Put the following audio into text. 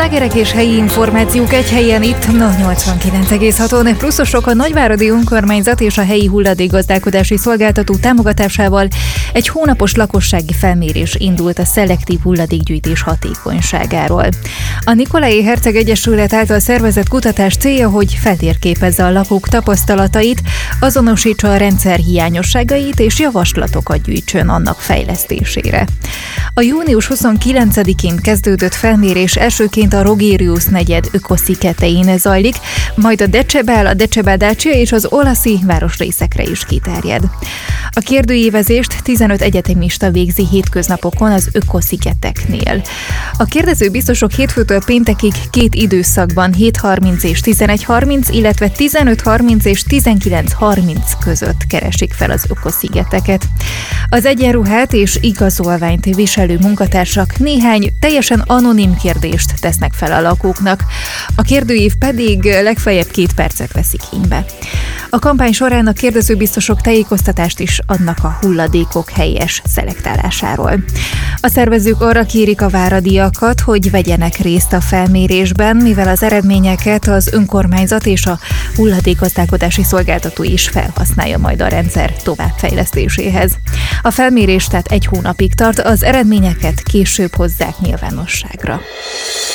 Slágerek és helyi információk egy helyen itt, 89,6-on. Pluszosok a Nagyváradi Önkormányzat és a helyi hulladékgazdálkodási szolgáltató támogatásával egy hónapos lakossági felmérés indult a szelektív hulladékgyűjtés hatékonyságáról. A Nikolai Herceg Egyesület által szervezett kutatás célja, hogy feltérképezze a lakók tapasztalatait, azonosítsa a rendszer hiányosságait és javaslatokat gyűjtsön annak fejlesztésére. A június 29-én kezdődött felmérés elsőként a Rogérius negyed ökosziketein zajlik, majd a Decebál, a Decebál-Dácsia és az Olaszi városrészekre is kiterjed. A kérdőívezést 15 egyetemista végzi hétköznapokon az ökosziketeknél. A kérdező biztosok hétfőtől péntekig két időszakban 7:30 és 11:30, illetve 15:30 és 19:30 között keresik fel az ökoszigeteket. Az egyenruhát és igazolványt viselő munkatársak néhány teljesen anonim kérdést tesznek fel a lakóknak. A kérdőív pedig legfeljebb 2 percet vesz igénybe. A kampány során a kérdezőbiztosok tájékoztatást is adnak a hulladékok helyes szelektálásáról. A szervezők arra kérik a váradiakat, hogy vegyenek részt a felmérésben, mivel az eredményeket az önkormányzat és a hulladékgazdálkodási szolgáltató is felhasználja majd a rendszer továbbfejlesztéséhez. A felmérés tehát 1 hónapig tart, az eredményeket később hozzák nyilvánosságra.